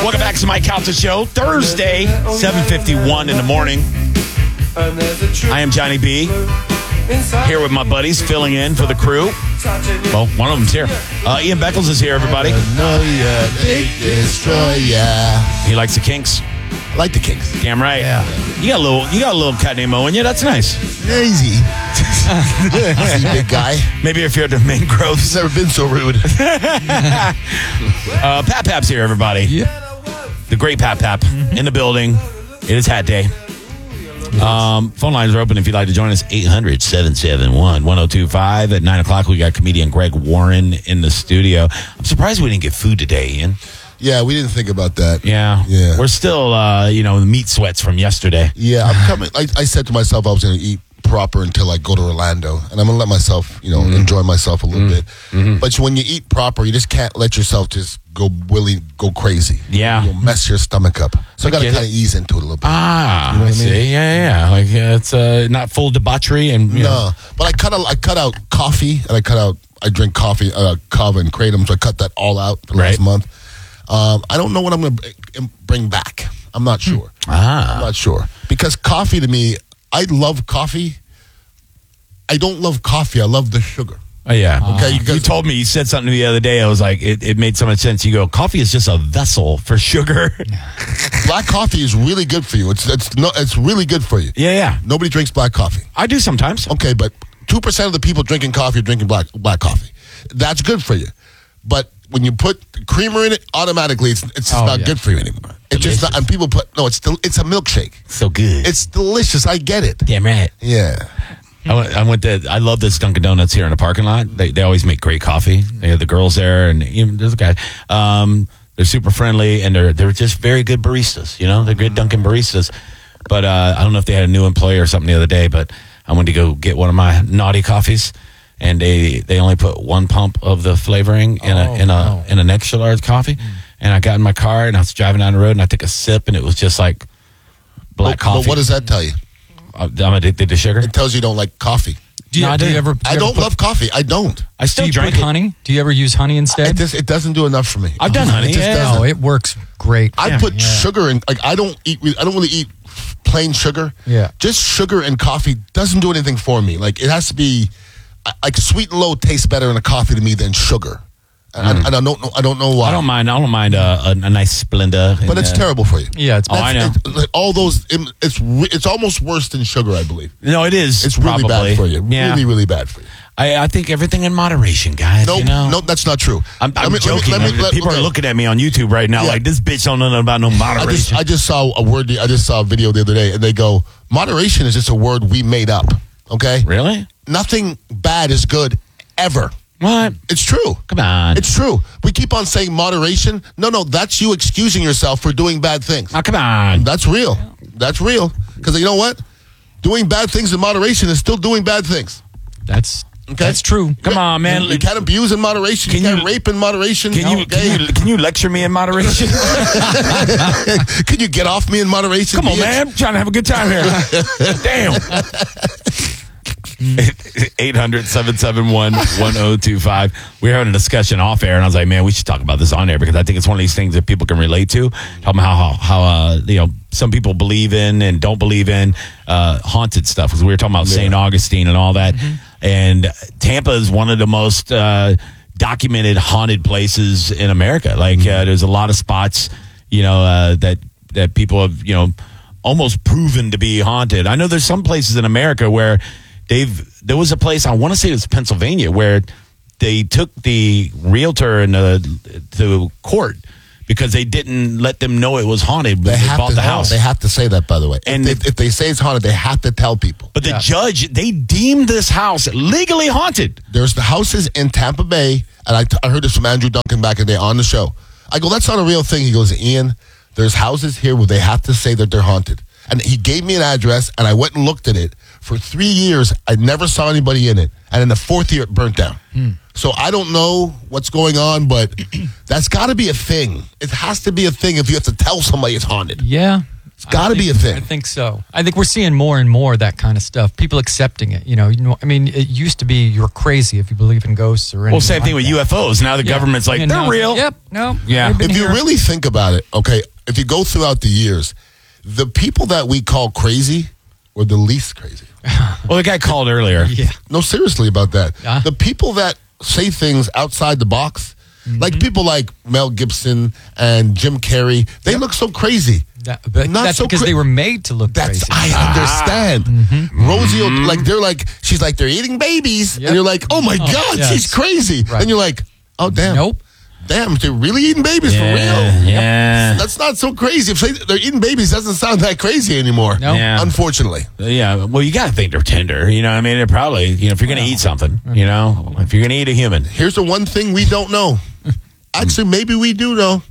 Welcome back to Mike Calta Show. Thursday, 7:51 in the morning. I am Johnny B. Here with my buddies, filling in for the crew. Well, one of them's here. Ian Beckles is here, everybody. He likes the Kinks. I like the Kinks. Damn right. Yeah. You got a little cat named Mo in you. That's nice. Easy. He's a big guy. Maybe if you're at the Mangroves. He's never been so rude. Pat Pap's here, everybody. Yeah. The great Pat Pap in the building. It is Hat Day. Phone lines are open if you'd like to join us. 800-771-1025. At 9 o'clock, we got comedian Greg Warren in the studio. I'm surprised we didn't get food today, Ian. Yeah, we didn't think about that. Yeah. We're still, the meat sweats from yesterday. Yeah, I'm coming. I said to myself I was going to eat proper until I go to Orlando, and I'm going to let myself, enjoy myself a little bit. Mm-hmm. But when you eat proper, you just can't let yourself just go crazy. Yeah. You'll mess your stomach up. So I got to kind of ease into it a little bit. Ah, you know what I mean? See. Yeah. Like it's not full debauchery and But I cut out coffee, and I drink coffee, kava and kratom, so I cut that all out for the last month. I don't know what I'm going to bring back. I'm not sure. I'm not sure. Because coffee to me, I love coffee. I don't love coffee. I love the sugar. Oh, yeah. Okay. You told me, you said something the other day. I was like, it made so much sense. You go, coffee is just a vessel for sugar. Black coffee is really good for you. It's really good for you. Yeah. Nobody drinks black coffee. I do sometimes. Okay, but 2% of the people drinking coffee are drinking black coffee. That's good for you. But when you put creamer in it, automatically it's just not good for you anymore. It's just not, and people it's a milkshake. So good. It's delicious. I get it. Damn right. Yeah. I love this Dunkin' Donuts here in the parking lot. They always make great coffee. They have the girls there, and even there's a guy. They're super friendly, and they're just very good baristas. They're good Dunkin' baristas. But I don't know if they had a new employee or something the other day. But I went to go get one of my naughty coffees, and they only put one pump of the flavoring in an extra large coffee. And I got in my car, and I was driving down the road, and I took a sip, and it was just like black coffee. But what does that tell you? I'm addicted to sugar. It tells you don't like coffee. I don't love coffee. I don't. I still do you drink put honey? Do you ever use honey instead? It doesn't do enough for me. I've done honey. No, it works great. I put sugar in. Like I don't really eat plain sugar. Yeah. Just sugar and coffee doesn't do anything for me. Like it has to be like sweet and low tastes better in a coffee to me than sugar. And I don't know why. I don't mind a nice Splenda. But it's terrible for you. Yeah, it's bad. I know. All those, it's almost worse than sugar, I believe. No, it is. It's really bad for you. Yeah. Really, really bad for you. I think everything in moderation, guys. No, that's not true. I'm joking. People are looking at me on YouTube right now like, this bitch don't know nothing about no moderation. I just saw a video the other day, and they go, moderation is just a word we made up. Okay? Really? Nothing bad is good, ever. What? It's true. Come on. It's true. We keep on saying moderation. No, that's you excusing yourself for doing bad things. Oh, come on. That's real. That's real. Because you know what? Doing bad things in moderation is still doing bad things. That's true. Come on, man. You can't abuse in moderation. You can't rape in moderation. Can you lecture me in moderation? Can you get off me in moderation? Come on, man. I'm trying to have a good time here. Damn. 800-771-1025. We were having a discussion off air, and I was like, man, we should talk about this on air because I think it's one of these things that people can relate to. Talking about how some people believe in and don't believe in haunted stuff, because we were talking about St. Augustine and all that. Mm-hmm. And Tampa is one of the most documented haunted places in America. Like there's a lot of spots, that people have, almost proven to be haunted. I know there's some places in America where there was a place, I want to say it was Pennsylvania, where they took the realtor to court because they didn't let them know it was haunted when they bought the house. They have to say that, by the way. And if they say it's haunted, they have to tell people. But the judge, they deemed this house legally haunted. There's the houses in Tampa Bay, and I heard this from Andrew Duncan back in the day on the show. I go, that's not a real thing. He goes, Ian, there's houses here where they have to say that they're haunted. And he gave me an address, and I went and looked at it. For 3 years, I never saw anybody in it. And in the fourth year, it burnt down. So I don't know what's going on, but that's got to be a thing. It has to be a thing if you have to tell somebody it's haunted. Yeah. It's got to be a I thing. think so. I think we're seeing more and more of that kind of stuff. People accepting it. You know. I mean, it used to be you're crazy if you believe in ghosts or anything. Well, same thing like with that. UFOs. Now the Yeah. government's like, And they're now- real. Yep. No. Yeah. they've been If you here. really think about it, okay, if you go throughout the years, the people that we call crazy were the least crazy. Well, the guy called earlier. Yeah. No, seriously about that. Yeah. The people that say things outside the box, like people like Mel Gibson and Jim Carrey, they look so crazy. But Not that's so because they were made to look That's crazy. I understand. Rosie, like they're like, she's like they're eating babies, Yep. and you're like, oh my god, yes. she's crazy, Right. and you're like, oh damn, Nope. damn, they're really eating babies for real. Yeah. That's not so crazy. If they're eating babies, doesn't sound that crazy anymore. No. Yeah. Unfortunately. Yeah. Well, you got to think they're tender. You know what I mean? They're probably, if you're going to eat something, if you're going to eat a human. Here's the one thing we don't know. Actually, maybe we do know.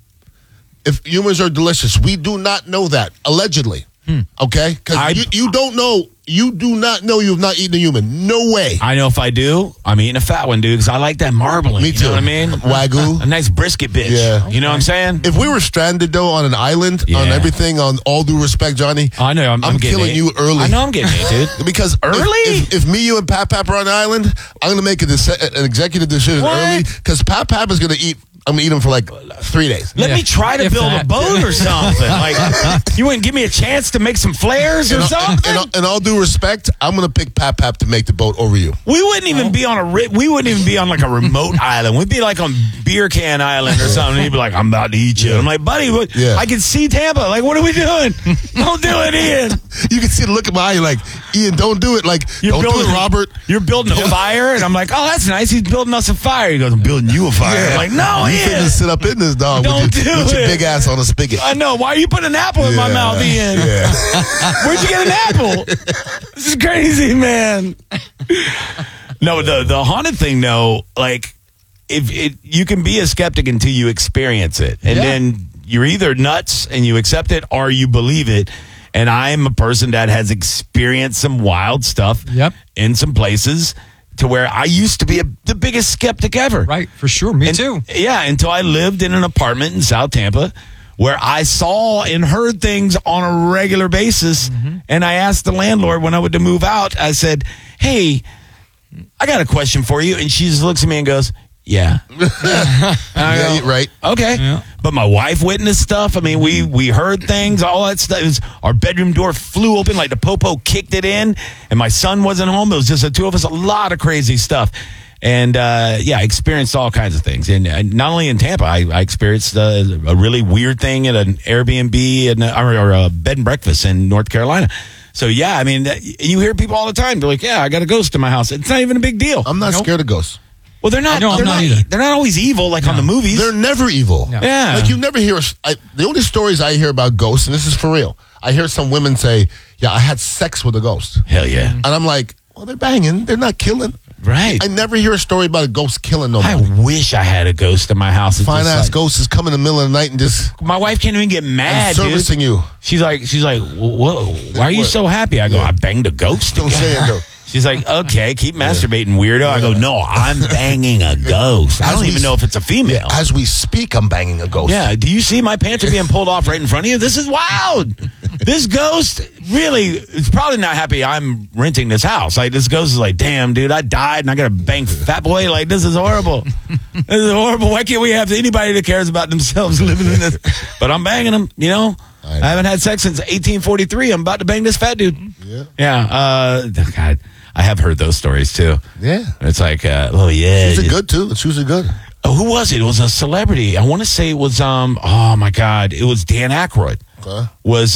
If humans are delicious, we do not know that. Allegedly. Okay? Because you don't know. You do not know you've not eaten a human. No way. I know if I do, I'm eating a fat one, dude, because I like that marbling. Me You too. know what I mean? Wagyu. A nice brisket bitch. Yeah. You know what I'm saying? If we were stranded, though, on an island, on Yeah. everything, on all due respect, Johnny, I know. I'm getting killing it. you early. I know I'm getting it, dude. Because Early? if me, you, and Pap Pap are on the island, I'm going to make an executive decision What? early because Pap Pap is going to eat. I'm going to eat him for like 3 days. Let Yeah. me try to If build a that. boat or something. Like, you wouldn't give me a chance to make some flares or something? In all due respect, I'm going to pick Pap Pap to make the boat over you. We wouldn't even be on we wouldn't even be on like a remote island. We'd be like on Beer Can Island or something. He'd be like, I'm about to eat you. I'm like, buddy, Yeah. I can see Tampa. Like, what are we doing? Don't do it, Ian. You can see the look in my eye, like, Ian, don't do it. Like, don't do it, Robert. You're building a fire, and I'm like, oh, that's nice. He's building us a fire. He goes, I'm building you a fire. I'm like, no, You Ian. finna sit up in this dog Don't with your do it. big ass on a spigot. I know. Why are you putting an apple in my Yeah. mouth, Ian? Yeah. Where'd you get an apple? This is crazy, man. No, the haunted thing, though, like, you can be a skeptic until you experience it. And Yeah. then you're either nuts and you accept it or you believe it. And I'm a person that has experienced some wild stuff Yep. in some places to where I used to be the biggest skeptic ever. Right, for sure. Me And- too. Yeah, until I lived in an apartment in South Tampa where I saw and heard things on a regular basis. And I asked the landlord when I went to move out, I said, hey, I got a question for you. And she just looks at me and goes, yeah. And I Yeah, go, right. okay. Yeah. But my wife witnessed stuff. I mean, we heard things, all that stuff. It was, our bedroom door flew open like the popo kicked it in, and my son wasn't home. It was just the two of us, a lot of crazy stuff. And I experienced all kinds of things. And not only in Tampa, I experienced a really weird thing at an Airbnb or a bed and breakfast in North Carolina. So, yeah, I mean, you hear people all the time. They're like, yeah, I got a ghost in my house. It's not even a big deal. I'm not scared of ghosts. Well, they're not. No, I'm they're not either. They're not always evil like on the movies. They're never evil. No. Yeah. Like you never hear. The only stories I hear about ghosts, and this is for real, I hear some women say, yeah, I had sex with a ghost. Hell yeah. And I'm like, well, they're banging. They're not killing. Right. I never hear a story about a ghost killing I nobody. wish I had a ghost in my house. It's Fine just ass like- ghost is coming in the middle of the night and just My wife can't even get mad, dude. servicing you. She's like, whoa, why are you so happy? I go, I banged a ghost. Don't say it though. She's like, okay, keep masturbating, weirdo. I go, no, I'm banging a ghost. I As don't we even know if it's a female. As we speak, I'm banging a ghost. Yeah, do you see my pants are being pulled off right in front of you? This is wild. This ghost really is probably not happy I'm renting this house. Like, this ghost is like, damn, dude, I died and I got to bang fat boy. Like, this is horrible. This is horrible. Why can't we have anybody that cares about themselves living in this? But I'm banging them, you know? I know. I haven't had sex since 1843. I'm about to bang this fat dude. Yeah. Yeah. God, I have heard those stories too. Yeah. It's like, oh, yeah. She's good too. She's good. Oh, who was it? It was a celebrity. I want to say it was oh my God, it was Dan Aykroyd. Okay. Was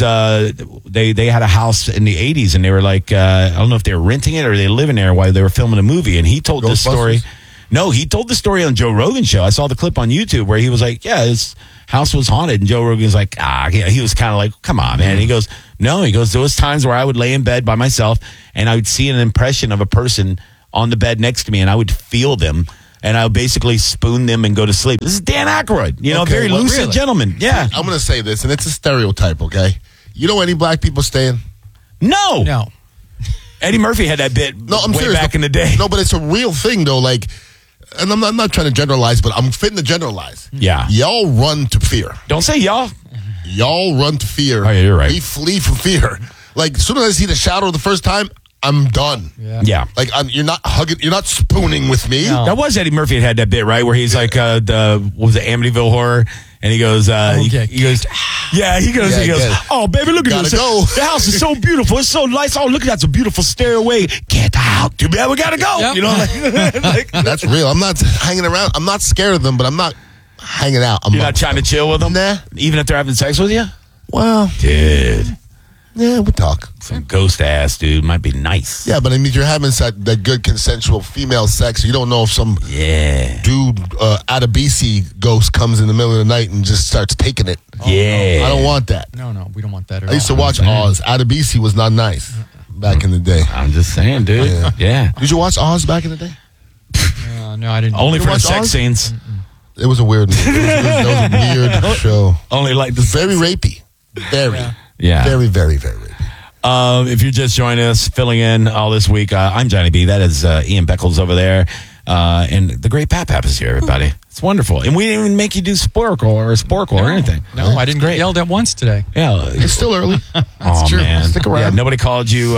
they had a house in the 80s and they were like I don't know if they were renting it or they living there while they were filming a movie, and he told this story. Ghostbusters? No, he told the story on Joe Rogan's show. I saw the clip on YouTube where he was like, yeah, his house was haunted, and Joe Rogan's like, yeah, he was kind of like, come on, man. And he goes, no, there was times where I would lay in bed by myself and I would see an impression of a person on the bed next to me and I would feel them. And I would basically spoon them and go to sleep. This is Dan Aykroyd, Okay, very well, lucid really? gentleman. Yeah. I'm going to say this, and it's a stereotype, okay? You know any black people staying? No. No. Eddie Murphy had that bit No, I'm way serious. back in the day. No, but it's a real thing, though. Like, and I'm not trying to generalize, but I'm fitting to generalize. Yeah. Y'all run to fear. Don't say y'all. Y'all run to fear. Oh, yeah, you're right. We flee from fear. Like, as soon as I see the shadow the first time, I'm done. Yeah. Like, you're not hugging, you're not spooning with me. No. That was Eddie Murphy had that bit, right? Where he's like, what was it, Amityville Horror? And he goes, he goes, oh, baby, look at Gotta this. go. The house is so beautiful. It's so nice. Oh, look at that. It's a beautiful stairway. Get out. Too bad we got to go. Yep. You know, like That's real. I'm not hanging around. I'm not scared of them, but I'm not hanging out. you're not trying to chill with them? Nah. Even if they're having sex with you? Well, Dude. yeah, we'll talk. Some ghost ass, dude. Might be nice. Yeah, but I mean, you're having that good consensual female sex. You don't know if some Yeah. dude Adebisi ghost comes in the middle of the night and just starts taking it. Yeah. I don't want that. No, we don't want that at I used to all. watch Oz. Adebisi was not nice back in the day. I'm just saying, dude. Yeah. Did you watch Oz back in the day? No, I didn't. Only You for the watch sex Oz? scenes. It was a weird. That was a weird show. Only like the Very rapey. Very. Yeah. Very, very, very rapey. If you're just joining us, filling in all this week, I'm Johnny B. That is Ian Beckles over there. And the great Pat Pap is here, everybody. It's wonderful. And we didn't even make you do Sporkle or anything. No, I didn't get yelled at once today. Yeah. It's still early. Oh, true. man. Stick around. Yeah, nobody called you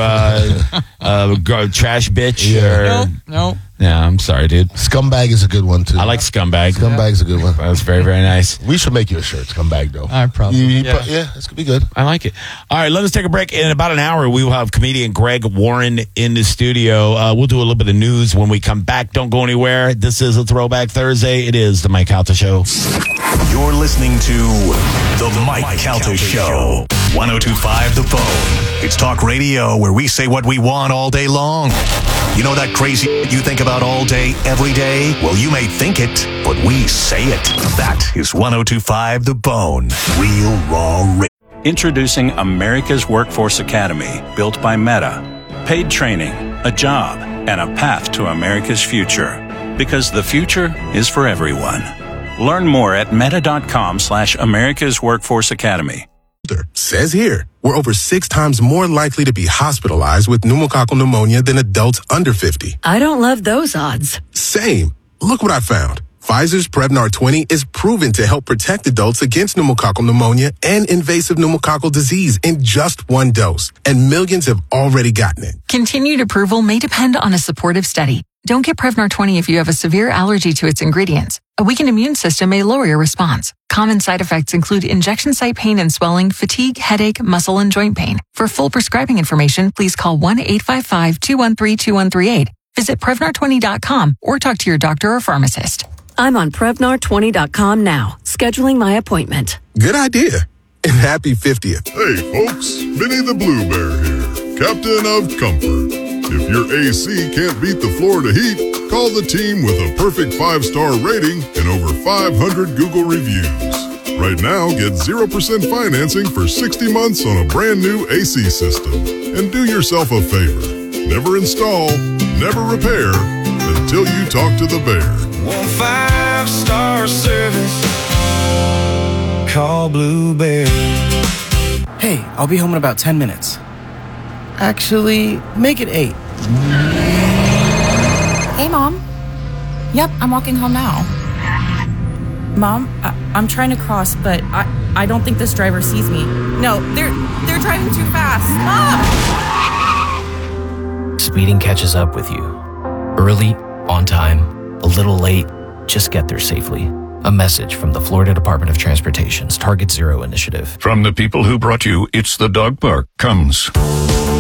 trash bitch? Yeah. No. Yeah, I'm sorry, dude. Scumbag is a good one, too. I like scumbag. Scumbag's a good one. That was very, very nice. We should make you a shirt, Scumbag, though. I probably. Yeah, this could be good. I like it. All right, let us take a break. In about an hour, we will have comedian Greg Warren in the studio. We'll do a little bit of news when we come back. Don't go anywhere. This is a Throwback Thursday. It is the Mike Calta Show. You're listening to The Mike Calta Show. 102.5 The Phone. It's talk radio where we say what we want all day long. You know that crazy you think about all day, every day? Well, you may think it, but we say it. That is 102.5 The Bone. Real raw radio. Introducing America's Workforce Academy, built by Meta. Paid training, a job, and a path to America's future. Because the future is for everyone. Learn more at meta.com/America's Workforce Academy. Says here, we're over 6 times more likely to be hospitalized with pneumococcal pneumonia than adults under 50. I don't love those odds. Same. Look what I found. Pfizer's Prevnar 20 is proven to help protect adults against pneumococcal pneumonia and invasive pneumococcal disease in just 1 dose. And millions have already gotten it. Continued approval may depend on a supportive study. Don't get Prevnar 20 if you have a severe allergy to its ingredients. A weakened immune system may lower your response. Common side effects include injection site pain and swelling, fatigue, headache, muscle, and joint pain. For full prescribing information, please call 1-855-213-2138. Visit Prevnar20.com or talk to your doctor or pharmacist. I'm on Prevnar20.com now, scheduling my appointment. Good idea. And happy 50th. Hey folks, Vinny the Blue Bear here, Captain of Comfort. If your AC can't beat the Florida heat, call the team with a perfect 5-star rating and over 500 Google reviews. Right now, get 0% financing for 60 months on a brand new AC system. And do yourself a favor. Never install, never repair until you talk to the bear. 5-star service. Call Blue Bear. Hey, I'll be home in about 10 minutes. Actually, make it 8. Hey, Mom. Yep, I'm walking home now. Mom, I'm trying to cross, but I don't think this driver sees me. No, they're driving too fast. Mom! Speeding catches up with you. Early, on time, a little late, just get there safely. A message from the Florida Department of Transportation's Target Zero initiative. From the people who brought you It's the Dog Park comes